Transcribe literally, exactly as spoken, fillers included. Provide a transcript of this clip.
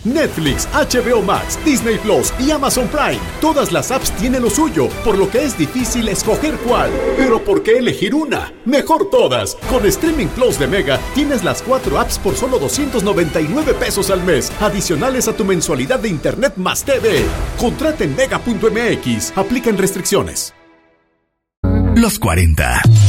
Netflix, H B O Max, Disney Plus y Amazon Prime. Todas las apps tienen lo suyo, por lo que es difícil escoger cuál. Pero ¿por qué elegir una? Mejor todas. Con Streaming Plus de Mega tienes las cuatro apps por solo doscientos noventa y nueve pesos al mes, adicionales a tu mensualidad de Internet más T V. Contrata en mega punto m x. Aplican restricciones. Los cuarenta.